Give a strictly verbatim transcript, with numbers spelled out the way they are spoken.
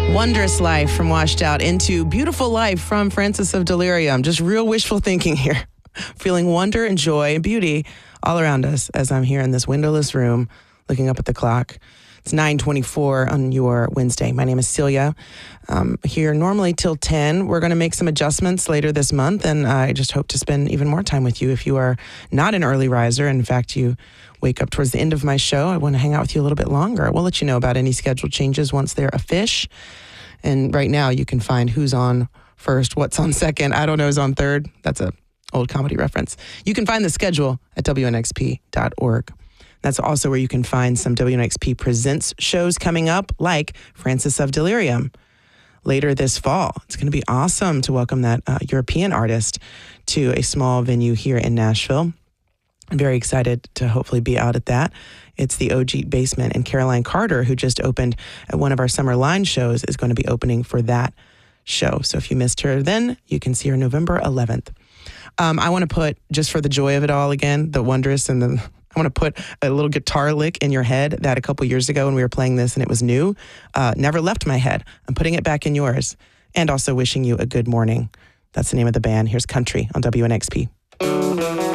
Wondrous Life from Washed Out into Beautiful Life from Francis of Delirium. Just real wishful thinking here. Feeling wonder and joy and beauty all around us as I'm here in this windowless room looking up at the clock. It's nine twenty-four on your Wednesday. My name is Celia. Um, here normally till ten. We're going to make some adjustments later this month, and I just hope to spend even more time with you. If you are not an early riser, in fact, you wake up towards the end of my show, I want to hang out with you a little bit longer. We'll let you know about any schedule changes once they're official. And right now, you can find who's on first, what's on second, I don't know who's on third. That's a old comedy reference. You can find the schedule at W N X P dot org. That's also where you can find some W N X P Presents shows coming up, like Francis of Delirium, later this fall. It's going to be awesome to welcome that uh, European artist to a small venue here in Nashville. I'm very excited to hopefully be out at that. It's the O G Basement, and Caroline Carter, who just opened at one of our summer line shows, is going to be opening for that show. So if you missed her then, you can see her November eleventh. Um, I want to put, just for the joy of it all again, the wondrous and the... I want to put a little guitar lick in your head that a couple years ago when we were playing this and it was new, uh, never left my head. I'm putting it back in yours, and also wishing you a good morning. That's the name of the band. Here's Country on W N X P.